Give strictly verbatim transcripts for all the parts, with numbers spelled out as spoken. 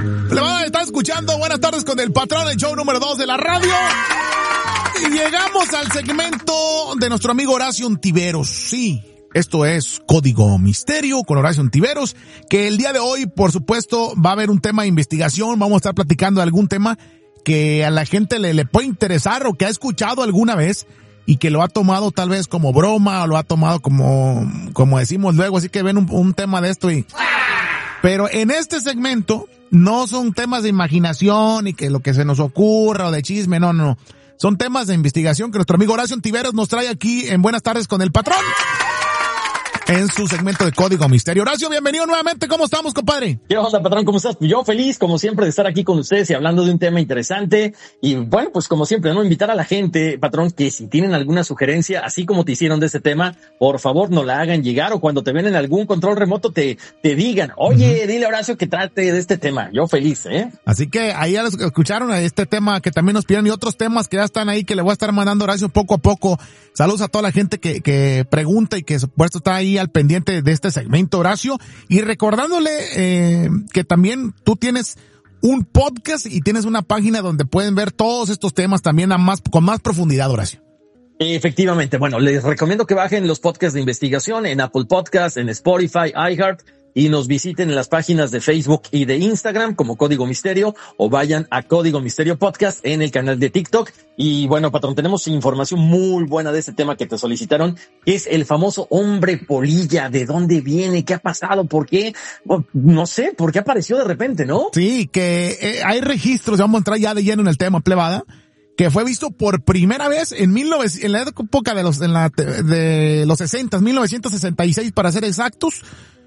Le van a estar escuchando Buenas Tardes con el Patrón, el show número dos de la radio. Y llegamos al segmento de nuestro amigo Horacio Ontiveros. Sí, esto es Código Misterio con Horacio Ontiveros, que el día de hoy, por supuesto, va a haber un tema de investigación. Vamos a estar platicando de algún tema que a la gente le, le puede interesar o que ha escuchado alguna vez y que lo ha tomado tal vez como broma o lo ha tomado como, como decimos luego. Así que ven un, un tema de esto y... Pero en este segmento no son temas de imaginación y que lo que se nos ocurra o de chisme, no, no. Son temas de investigación que nuestro amigo Horacio Ontiveros nos trae aquí en Buenas Tardes con el Patrón, en su segmento de Código Misterio. Horacio, bienvenido nuevamente. ¿Cómo estamos, compadre? ¿Qué onda, patrón? ¿Cómo estás? Yo feliz, como siempre, de estar aquí con ustedes y hablando de un tema interesante. Y bueno, pues como siempre, ¿no? Invitar a la gente, patrón, que si tienen alguna sugerencia, así como te hicieron de este tema, por favor, no la hagan llegar, o cuando te ven en algún control remoto, te, te digan, oye, uh-huh. dile a Horacio que trate de este tema. Yo feliz, ¿eh? Así que ahí ya escucharon este tema que también nos pidieron y otros temas que ya están ahí, que le voy a estar mandando a Horacio poco a poco. Saludos a toda la gente que, que pregunta y que supuesto está ahí al pendiente de este segmento, Horacio, y recordándole eh, que también tú tienes un podcast y tienes una página donde pueden ver todos estos temas también a más, con más profundidad, Horacio. Efectivamente, bueno, les recomiendo que bajen los podcasts de investigación en Apple Podcasts, en Spotify, iHeart, y nos visiten en las páginas de Facebook y de Instagram como Código Misterio, o vayan a Código Misterio Podcast en el canal de TikTok. Y bueno, patrón, tenemos información muy buena de este tema que te solicitaron, que es el famoso hombre polilla. ¿De dónde viene? ¿Qué ha pasado? ¿Por qué? Bueno, no sé, ¿por qué apareció de repente, no? Sí, que eh, hay registros, vamos a entrar ya de lleno en el tema, plebada, que fue visto por primera vez en mil novecientos, en la época de los, en la, de los sesenta, mil novecientos sesenta y seis para ser exactos.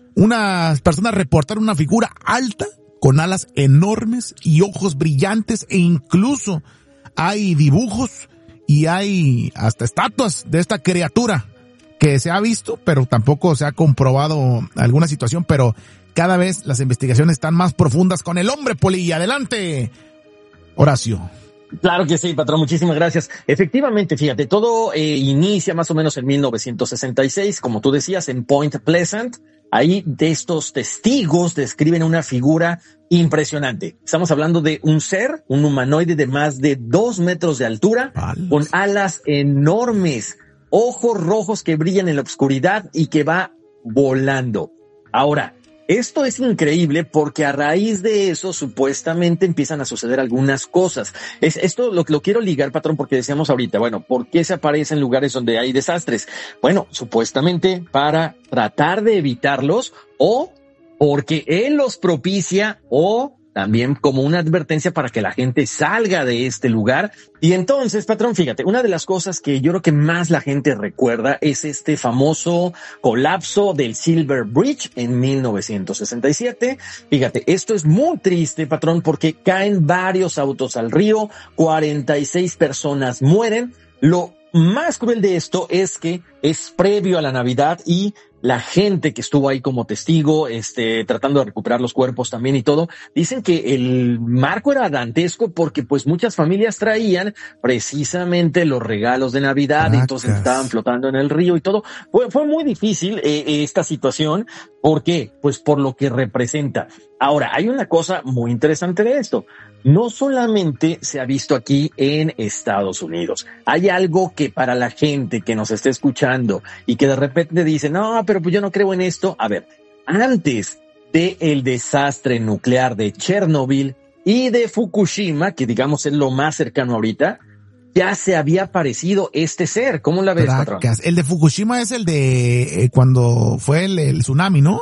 Unas personas reportaron una figura alta, con alas enormes y ojos brillantes, e incluso hay dibujos y hay hasta estatuas de esta criatura que se ha visto, pero tampoco se ha comprobado alguna situación, pero cada vez las investigaciones están más profundas con el hombre polilla. Adelante, Horacio. Claro que sí, patrón, muchísimas gracias. Efectivamente, fíjate, todo eh, inicia más o menos en mil novecientos sesenta y seis, como tú decías, en Point Pleasant. Ahí de estos testigos describen una figura impresionante. Estamos hablando de un ser, un humanoide de más de dos metros de altura, Palos. con alas enormes, ojos rojos que brillan en la oscuridad y que va volando. Ahora, esto es increíble porque a raíz de eso supuestamente empiezan a suceder algunas cosas. Es, esto lo, lo quiero ligar, patrón, porque decíamos ahorita, bueno, ¿por qué se aparece en lugares donde hay desastres? Bueno, supuestamente para tratar de evitarlos, o porque él los propicia, o también como una advertencia para que la gente salga de este lugar. Y entonces, patrón, fíjate, una de las cosas que yo creo que más la gente recuerda es este famoso colapso del Silver Bridge en mil novecientos sesenta y siete. Fíjate, esto es muy triste, patrón, porque caen varios autos al río, cuarenta y seis personas mueren. Lo más cruel de esto es que es previo a la Navidad y la gente que estuvo ahí como testigo, este, tratando de recuperar los cuerpos también y todo, dicen que el marco era dantesco porque pues muchas familias traían precisamente los regalos de Navidad, y entonces estaban flotando en el río y todo. Fue, fue muy difícil eh, esta situación. ¿Por qué? Pues por lo que representa. Ahora, hay una cosa muy interesante de esto. No solamente se ha visto aquí en Estados Unidos. Hay algo que para la gente que nos esté escuchando y que de repente dice, no, pero pues yo no creo en esto. A ver, antes del desastre nuclear de Chernobyl y de Fukushima, que digamos es lo más cercano ahorita, ya se había aparecido este ser. ¿Cómo la ves, patrón? El de Fukushima es el de eh, cuando fue el, el tsunami, ¿no?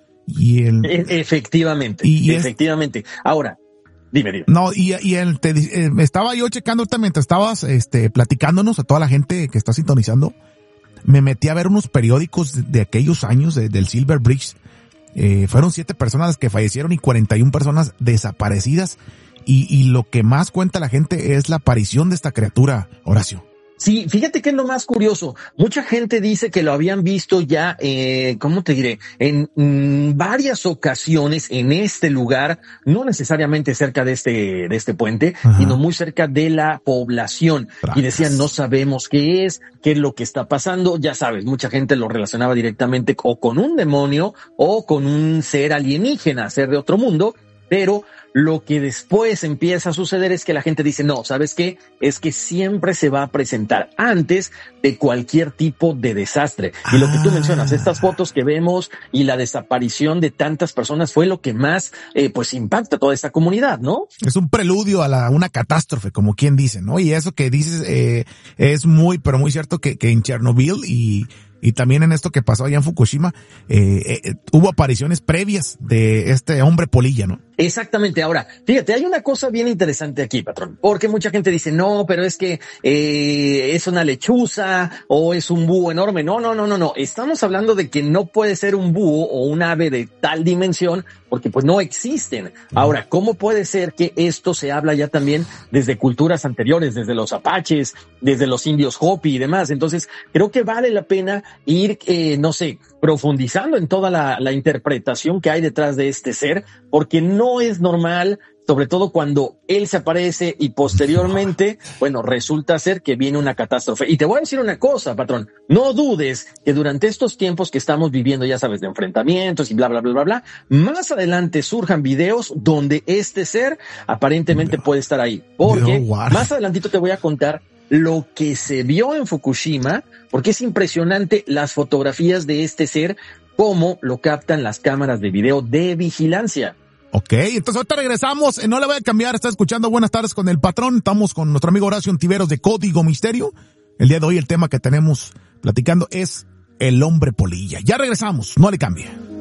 Y el... E- efectivamente, y, y efectivamente. Es... Ahora, dime, dime. No, y, y el, te, eh, estaba yo checando mientras estabas este, platicándonos a toda la gente que está sintonizando. Me metí a ver unos periódicos de, de aquellos años de, del Silver Bridge. Eh, fueron siete personas las que fallecieron y cuarenta y una personas desaparecidas. Y, y lo que más cuenta la gente es la aparición de esta criatura, Horacio. Sí, fíjate que es lo más curioso. Mucha gente dice que lo habían visto ya, eh, ¿cómo te diré? En mm, varias ocasiones en este lugar, no necesariamente cerca de este, de este puente, Ajá. sino muy cerca de la población. Tracas. Y decían, no sabemos qué es, qué es lo que está pasando. Ya sabes, mucha gente lo relacionaba directamente o con un demonio o con un ser alienígena, ser de otro mundo, pero lo que después empieza a suceder es que la gente dice, no, ¿sabes qué? Es que siempre se va a presentar antes de cualquier tipo de desastre. Y lo que tú mencionas, estas fotos que vemos y la desaparición de tantas personas fue lo que más, eh, pues, impacta a toda esta comunidad, ¿no? Es un preludio a la, una catástrofe, como quien dice, ¿no? Y eso que dices, eh, es muy, pero muy cierto que, que en Chernobyl y, y también en esto que pasó allá en Fukushima, eh, eh, hubo apariciones previas de este hombre polilla, ¿no? Exactamente. Ahora, fíjate, hay una cosa bien interesante aquí, patrón, porque mucha gente dice, no, pero es que eh, es una lechuza o es un búho enorme. No, no, no, no, no. Estamos hablando de que no puede ser un búho o un ave de tal dimensión porque pues no existen. Ahora, ¿cómo puede ser que esto se habla ya también desde culturas anteriores, desde los apaches, desde los indios Hopi y demás? Entonces, creo que vale la pena ir, eh, no sé, profundizando en toda la, la interpretación que hay detrás de este ser, porque no es normal, sobre todo cuando él se aparece y posteriormente, bueno, resulta ser que viene una catástrofe. Y te voy a decir una cosa, patrón, no dudes que durante estos tiempos que estamos viviendo, ya sabes, de enfrentamientos y bla, bla, bla, bla, bla, más adelante surjan videos donde este ser aparentemente puede estar ahí. Porque más adelantito te voy a contar lo que se vio en Fukushima, porque es impresionante las fotografías de este ser, cómo lo captan las cámaras de video de vigilancia. Ok, entonces ahorita regresamos, no le voy a cambiar, está escuchando Buenas Tardes con el Patrón, estamos con nuestro amigo Horacio Ontiveros de Código Misterio. El día de hoy el tema que tenemos platicando es el hombre polilla. Ya regresamos, no le cambie.